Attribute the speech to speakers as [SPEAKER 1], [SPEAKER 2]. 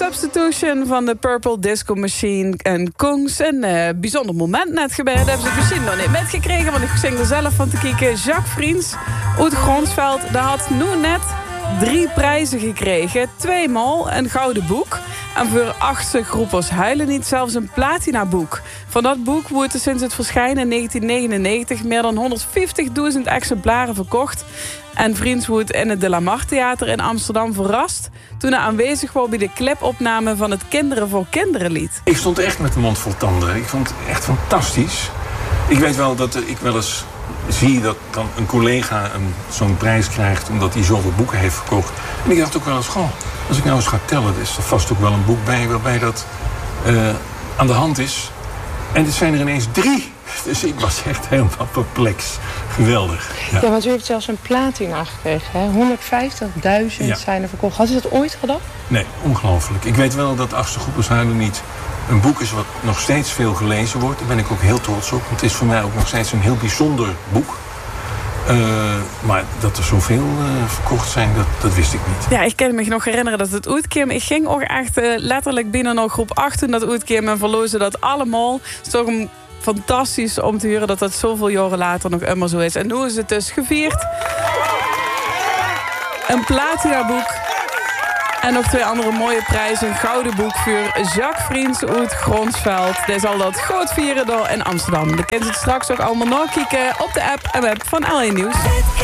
[SPEAKER 1] Substitution van de Purple Disco Machine en Kungs. Een bijzonder moment net gebeurd. Dat hebben ze misschien nog niet metgekregen, want ik zing er zelf van te kijken. Jacques Vriends uit Gronsveld, daar had nu net 3 prijzen gekregen. 2 maal een gouden boek. En voor 8 groepers huilen niet zelfs een platina boek. Van dat boek wordt er sinds het verschijnen in 1999 meer dan 150.000 exemplaren verkocht. En Vriends wordt in het De La Mar Theater in Amsterdam verrast toen hij aanwezig was bij de clipopname van het Kinderen voor Kinderen lied.
[SPEAKER 2] Ik stond echt met de mond vol tanden. Ik vond het echt fantastisch. Ik weet wel dat ik wel eens zie dat dan een collega zo'n prijs krijgt omdat hij zoveel boeken heeft verkocht. En ik dacht ook wel eens, goh, als ik nou eens ga tellen, is er vast ook wel een boek bij waarbij dat aan de hand is. En er zijn er ineens 3. Dus ik was echt helemaal perplex. Geweldig.
[SPEAKER 3] Ja, want u heeft zelfs een platina gekregen, hè? 150.000 zijn er verkocht. Had u dat ooit gedacht?
[SPEAKER 2] Nee, ongelooflijk. Ik weet wel dat Achtste Groepers huilen niet een boek is wat nog steeds veel gelezen wordt. Daar ben ik ook heel trots op. Het is voor mij ook nog steeds een heel bijzonder boek. Maar dat er zoveel verkocht zijn, dat wist ik niet.
[SPEAKER 1] Ja, ik kan me nog herinneren dat het uitkwam. Ik ging ook echt letterlijk binnen nog groep 8 toen dat uitkwam en verlozen dat allemaal. Het is toch fantastisch om te horen dat dat zoveel jaren later nog immer zo is. En nu is het dus gevierd. Een platinaboek. En nog 2 andere mooie prijzen. Een gouden boek voor Jacques Vriends uit Gronsveld. Die zal dat groot vieren door in Amsterdam. Je kunt het straks ook allemaal nakijken op de app en web van L1 Nieuws.